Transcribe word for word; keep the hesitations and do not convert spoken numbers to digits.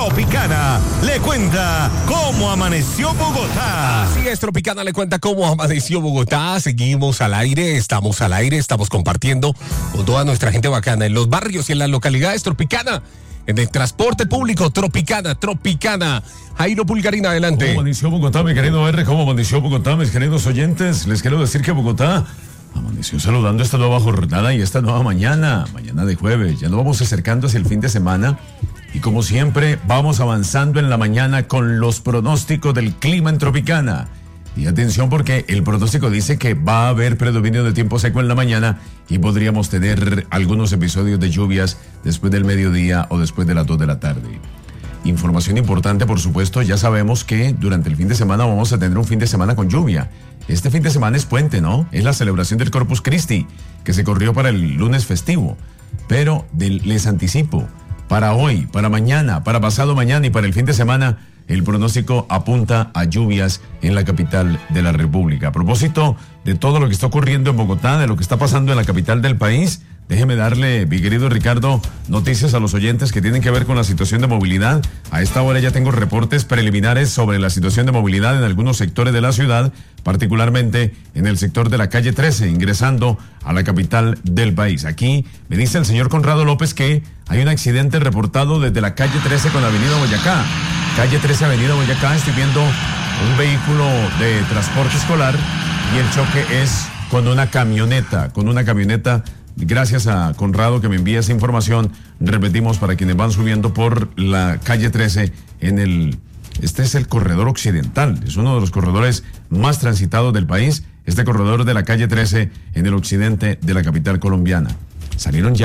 Tropicana le cuenta cómo amaneció Bogotá. Así es, Tropicana le cuenta cómo amaneció Bogotá. Seguimos al aire, estamos al aire, estamos compartiendo con toda nuestra gente bacana en los barrios y en las localidades. Tropicana, en el transporte público. Tropicana, Tropicana. Jairo Pulgarina, adelante. ¿Cómo amaneció Bogotá, mi querido R? ¿Cómo amaneció Bogotá, mis queridos oyentes? Les quiero decir que Bogotá amaneció saludando esta nueva jornada y esta nueva mañana, mañana de jueves. Ya nos vamos acercando hacia el fin de semana. Y como siempre, vamos avanzando en la mañana con los pronósticos del clima en Tropicana. Y atención porque el pronóstico dice que va a haber predominio de tiempo seco en la mañana y podríamos tener algunos episodios de lluvias después del mediodía o después de las dos de la tarde. Información importante, por supuesto, ya sabemos que durante el fin de semana vamos a tener un fin de semana con lluvia. Este fin de semana es puente, ¿no? Es la celebración del Corpus Christi, que se corrió para el lunes festivo. Pero del, les anticipo, para hoy, para mañana, para pasado mañana y para el fin de semana, el pronóstico apunta a lluvias en la capital de la República. A propósito de todo lo que está ocurriendo en Bogotá, de lo que está pasando en la capital del país, déjeme darle, mi querido Ricardo, noticias a los oyentes que tienen que ver con la situación de movilidad. A esta hora ya tengo reportes preliminares sobre la situación de movilidad en algunos sectores de la ciudad, particularmente en el sector de la calle trece, ingresando a la capital del país. Aquí me dice el señor Conrado López que hay un accidente reportado desde la calle trece con la avenida Boyacá. Calle trece, avenida Boyacá, estoy viendo un vehículo de transporte escolar y el choque es con una camioneta, con una camioneta. Gracias a Conrado que me envía esa información. Repetimos para quienes van subiendo por la calle trece en el... Este es el corredor occidental, es uno de los corredores más transitados del país, este corredor de la calle trece en el occidente de la capital colombiana. Salieron ya